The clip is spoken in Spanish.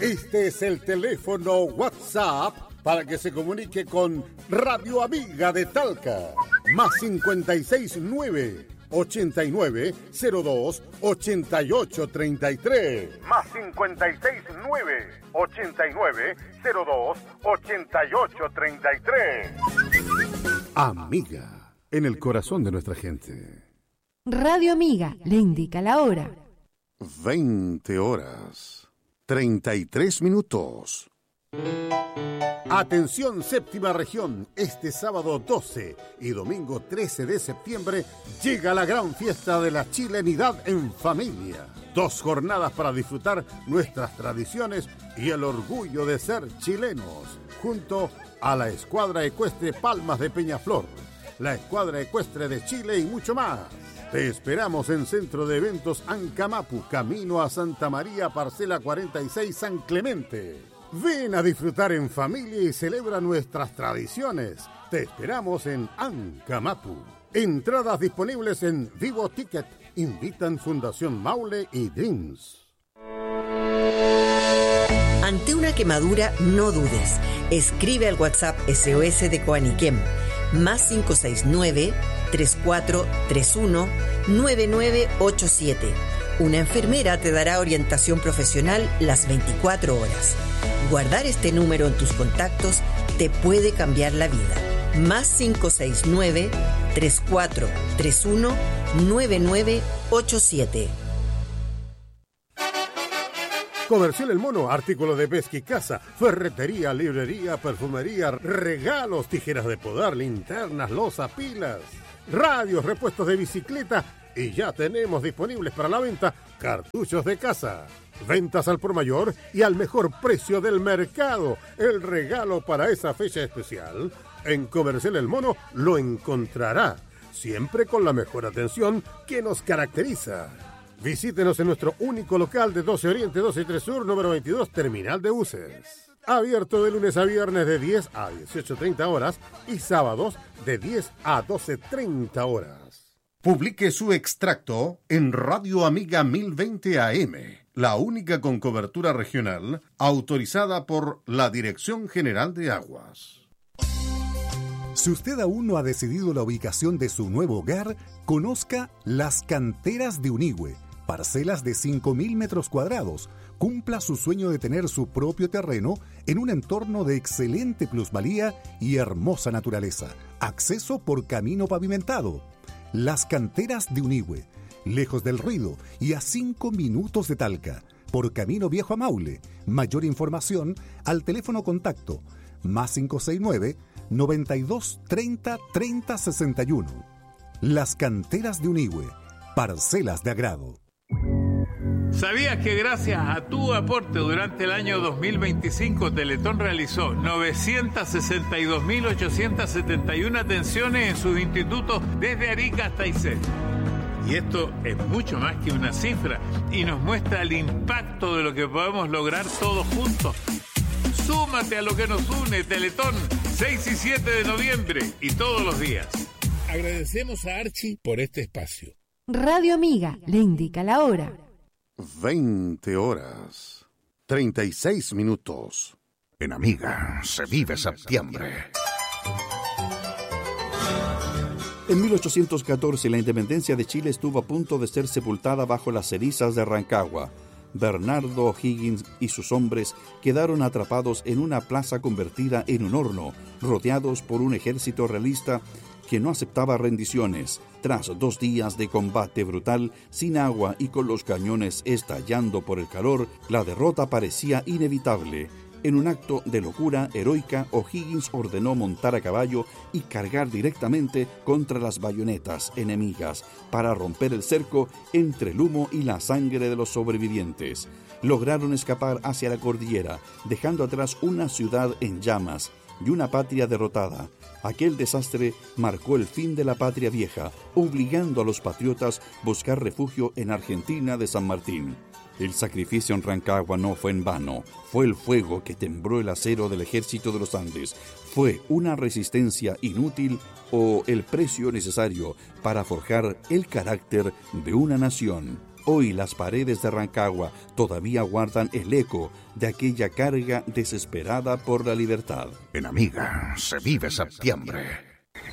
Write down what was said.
Este es el teléfono WhatsApp para que se comunique con Radio Amiga de Talca. Más 569 8902 8833. Más 569 8902 8833. Amiga, en el corazón de nuestra gente. Radio Amiga le indica la hora. 20 horas, 33 minutos. Atención séptima región, este sábado 12 y domingo 13 de septiembre llega la gran fiesta de la chilenidad en familia. 2 jornadas para disfrutar nuestras tradiciones y el orgullo de ser chilenos, junto a la Escuadra Ecuestre Palmas de Peñaflor, la Escuadra Ecuestre de Chile y mucho más. Te esperamos en Centro de Eventos Ancamapu, camino a Santa María, parcela 46, San Clemente. Ven a disfrutar en familia y celebra nuestras tradiciones. Te esperamos en Ancamapu. Entradas disponibles en Vivo Ticket. Invitan Fundación Maule y Dreams. Ante una quemadura, no dudes. Escribe al WhatsApp SOS de Coaniquem. Más 569-3431-9987. Una enfermera te dará orientación profesional las 24 horas. Guardar este número en tus contactos te puede cambiar la vida. Más 569-3431-9987. Comercial El Mono, artículos de pesca y caza, ferretería, librería, perfumería, regalos, tijeras de podar, linternas, loza, pilas, radios, repuestos de bicicleta y ya tenemos disponibles para la venta cartuchos de caza. Ventas al por mayor y al mejor precio del mercado. El regalo para esa fecha especial. En Comercial El Mono lo encontrará, siempre con la mejor atención que nos caracteriza. Visítenos en nuestro único local de 12 Oriente, 12 3 Sur, número 22, Terminal de Buses. Abierto de lunes a viernes de 10 a 18:30 horas y sábados de 10 a 12:30 horas. Publique su extracto en Radio Amiga 1020 AM, la única con cobertura regional autorizada por la Dirección General de Aguas. Si usted aún no ha decidido la ubicación de su nuevo hogar, conozca Las Canteras de Unigüe, parcelas de 5.000 metros cuadrados. Cumpla su sueño de tener su propio terreno en un entorno de excelente plusvalía y hermosa naturaleza. Acceso por camino pavimentado. Las Canteras de Unigüe, lejos del ruido y a 5 minutos de Talca, por camino viejo a Maule. Mayor información al teléfono contacto más 569 92 30 30 61. Las Canteras de Unigüe, parcelas de agrado. ¿Sabías que gracias a tu aporte durante el año 2025 Teletón realizó 962.871 atenciones en sus institutos desde Arica hasta Aysén? Y esto es mucho más que una cifra y nos muestra el impacto de lo que podemos lograr todos juntos. Súmate a lo que nos une, Teletón, 6 y 7 de noviembre y todos los días. Agradecemos a Archie por este espacio. Radio Amiga le indica la hora. 20 horas, 36 minutos. En Amiga se vive septiembre. En 1814 la independencia de Chile estuvo a punto de ser sepultada bajo las cenizas de Rancagua. Bernardo O'Higgins y sus hombres quedaron atrapados en una plaza convertida en un horno, rodeados por un ejército realista que no aceptaba rendiciones. Tras 2 días de combate brutal, sin agua y con los cañones estallando por el calor, la derrota parecía inevitable. En un acto de locura heroica, O'Higgins ordenó montar a caballo y cargar directamente contra las bayonetas enemigas para romper el cerco entre el humo y la sangre de los sobrevivientes. Lograron escapar hacia la cordillera, dejando atrás una ciudad en llamas y una patria derrotada. Aquel desastre marcó el fin de la patria vieja, obligando a los patriotas a buscar refugio en Argentina de San Martín. El sacrificio en Rancagua no fue en vano. Fue el fuego que tembló el acero del ejército de los Andes. ¿Fue una resistencia inútil o el precio necesario para forjar el carácter de una nación? Hoy las paredes de Rancagua todavía guardan el eco de aquella carga desesperada por la libertad. En Amiga se vive septiembre.